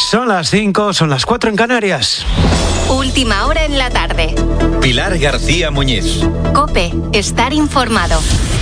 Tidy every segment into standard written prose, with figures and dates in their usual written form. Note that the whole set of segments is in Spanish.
Son las 5, son las 4 en Canarias. Última hora en la tarde. Pilar García Muñiz. COPE, estar informado.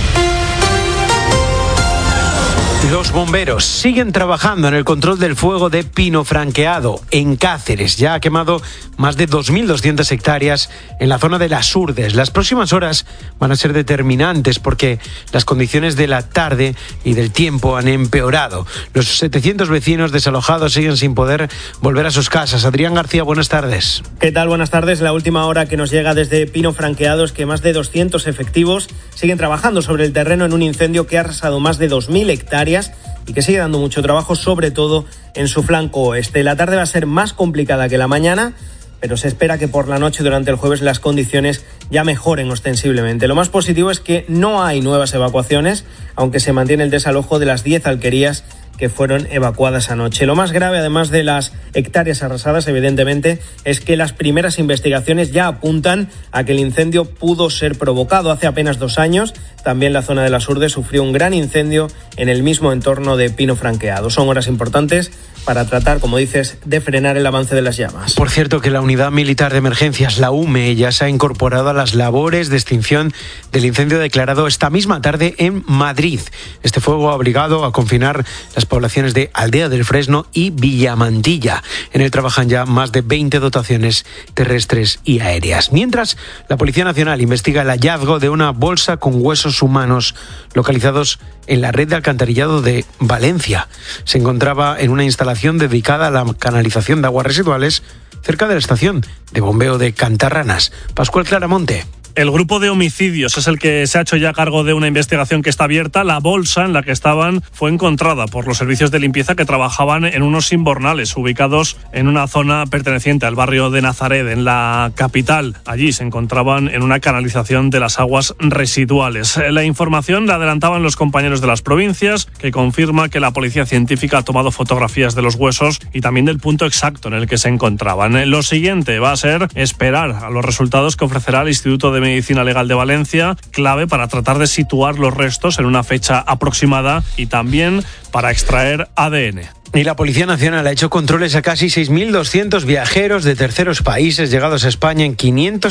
Los bomberos siguen trabajando en el control del fuego de pino franqueado en Cáceres. Ya ha quemado más de 2.200 hectáreas en la zona de Las Urdes. Las próximas horas van a ser determinantes porque las condiciones de la tarde y del tiempo han empeorado. Los 700 vecinos desalojados siguen sin poder volver a sus casas. Adrián García, buenas tardes. ¿Qué tal? Buenas tardes. La última hora que nos llega desde Pino Franqueado es que más de 200 efectivos siguen trabajando sobre el terreno en un incendio que ha arrasado más de 2.000 hectáreas y que sigue dando mucho trabajo, sobre todo en su flanco oeste. La tarde va a ser más complicada que la mañana, pero se espera que por la noche durante el jueves las condiciones ya mejoren ostensiblemente. Lo más positivo es que no hay nuevas evacuaciones, aunque se mantiene el desalojo de las 10 alquerías que fueron evacuadas anoche. Lo más grave, además de las hectáreas arrasadas, evidentemente, es que las primeras investigaciones ya apuntan a que el incendio pudo ser provocado. Hace apenas 2 años, también la zona de Las Urdes sufrió un gran incendio en el mismo entorno de Pino Franqueado. Son horas importantes para tratar, como dices, de frenar el avance de las llamas. Por cierto, que la Unidad Militar de Emergencias, la UME, ya se ha incorporado a las labores de extinción del incendio declarado esta misma tarde en Madrid. Este fuego ha obligado a confinar las poblaciones de Aldea del Fresno y Villamantilla. En él trabajan ya más de 20 dotaciones terrestres y aéreas. Mientras, la Policía Nacional investiga el hallazgo de una bolsa con huesos humanos localizados en la red de alcantarillado de Valencia. Se encontraba en una instalación dedicada a la canalización de aguas residuales cerca de la estación de bombeo de Cantarranas. Pascual Claramonte. El grupo de homicidios es el que se ha hecho ya cargo de una investigación que está abierta. La bolsa en la que estaban fue encontrada por los servicios de limpieza que trabajaban en unos invernales ubicados en una zona perteneciente al barrio de Nazaret, en la capital. Allí se encontraban en una canalización de las aguas residuales. La información la adelantaban los compañeros de las provincias, que confirma que la policía científica ha tomado fotografías de los huesos y también del punto exacto en el que se encontraban. Lo siguiente va a ser esperar a los resultados que ofrecerá el Instituto de Medicina Legal de Valencia, clave para tratar de situar los restos en una fecha aproximada y también para extraer ADN. Y la Policía Nacional ha hecho controles a casi 6.200 viajeros de terceros países llegados a España en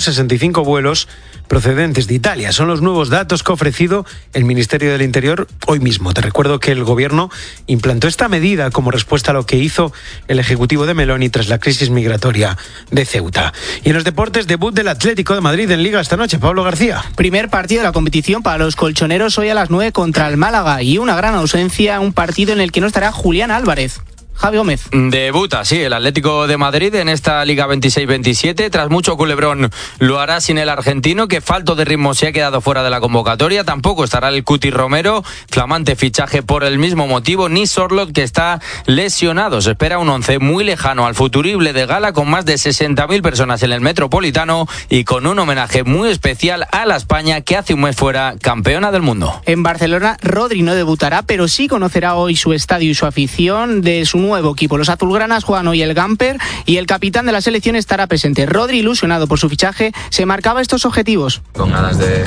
565 vuelos procedentes de Italia. Son los nuevos datos que ha ofrecido el Ministerio del Interior hoy mismo. Te recuerdo que el Gobierno implantó esta medida como respuesta a lo que hizo el Ejecutivo de Meloni tras la crisis migratoria de Ceuta. Y en los deportes, debut del Atlético de Madrid en Liga esta noche. Pablo García. Primer partido de la competición para los colchoneros hoy a las 9 contra el Málaga y una gran ausencia, un partido en el que no estará Julián Álvarez. Javi Gómez. Debuta, sí, el Atlético de Madrid en esta Liga 26-27. Tras mucho culebrón lo hará sin el argentino, que falto de ritmo se ha quedado fuera de la convocatoria. Tampoco estará el Cuti Romero, flamante fichaje por el mismo motivo, ni Sorloth, que está lesionado. Se espera un once muy lejano al futurible de gala, con más de 60.000 personas en el Metropolitano y con un homenaje muy especial a la España que hace un mes fuera campeona del mundo. En Barcelona, Rodri no debutará, pero sí conocerá hoy su estadio y su afición de su nuevo equipo. Los azulgranas juegan hoy el Gamper y el capitán de la selección estará presente. Rodri, ilusionado por su fichaje, se marcaba estos objetivos. Con ganas de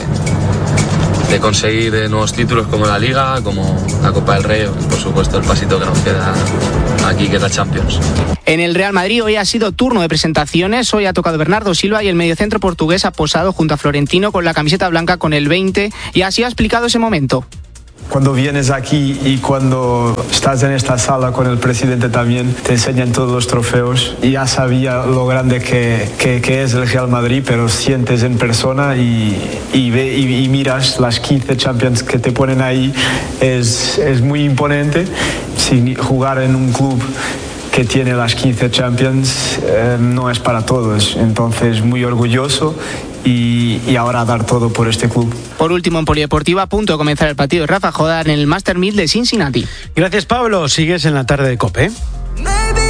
conseguir nuevos títulos como la Liga, como la Copa del Rey y por supuesto el pasito que nos queda aquí, que es la Champions. En el Real Madrid hoy ha sido turno de presentaciones. Hoy ha tocado Bernardo Silva y el mediocentro portugués ha posado junto a Florentino con la camiseta blanca con el 20 y así ha explicado ese momento. Cuando vienes aquí y cuando estás en esta sala con el presidente también, te enseñan todos los trofeos. Y ya sabía lo grande que es el Real Madrid, pero sientes en persona y miras las 15 Champions que te ponen ahí. Es muy imponente. Sin jugar en un club que tiene las 15 Champions no es para todos. Entonces, muy orgulloso. Y ahora dar todo por este club. Por último, en Polideportiva, a punto de comenzar el partido de Rafa Jodar en el Master 1000 de Cincinnati. Gracias, Pablo. Sigues en la tarde de COPE.